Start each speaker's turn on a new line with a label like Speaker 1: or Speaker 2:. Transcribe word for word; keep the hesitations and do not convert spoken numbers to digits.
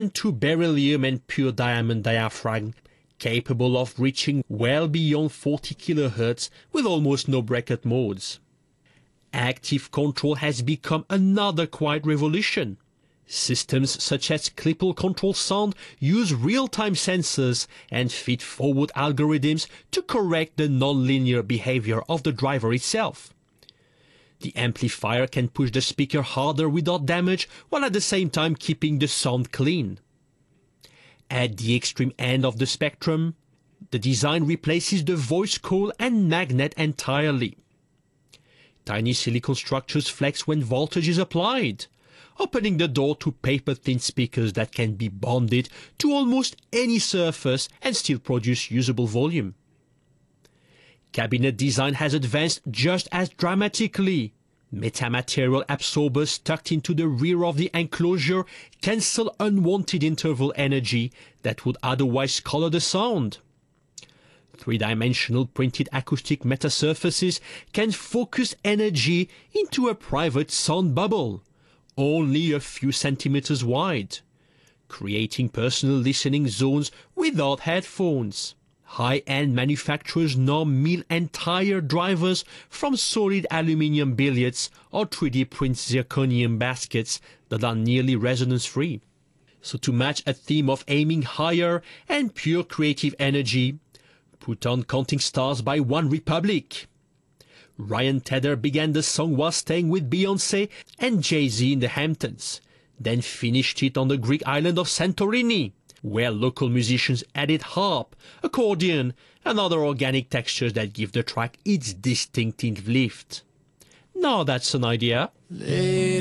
Speaker 1: to beryllium and pure diamond diaphragm, capable of reaching well beyond forty kilohertz with almost no breakout modes. Active control has become another quiet revolution. Systems such as Clipple Control Sound use real-time sensors and feed-forward algorithms to correct the non-linear behavior of the driver itself. The amplifier can push the speaker harder without damage, while at the same time keeping the sound clean. At the extreme end of the spectrum, the design replaces the voice coil and magnet entirely. Tiny silicon structures flex when voltage is applied, opening the door to paper-thin speakers that can be bonded to almost any surface and still produce usable volume. Cabinet design has advanced just as dramatically. Metamaterial absorbers tucked into the rear of the enclosure cancel unwanted interval energy that would otherwise color the sound. Three-dimensional printed acoustic metasurfaces can focus energy into a private sound bubble, only a few centimeters wide, creating personal listening zones without headphones. High-end manufacturers now mill entire drivers from solid aluminium billets or three D print zirconium baskets that are nearly resonance-free. So to match a theme of aiming higher and pure creative energy, put on Counting Stars by One Republic. Ryan Tedder began the song while staying with Beyoncé and Jay-Z in the Hamptons, then finished it on the Greek island of Santorini, where local musicians added harp, accordion, and other organic textures that give the track its distinctive lift. Now that's an idea.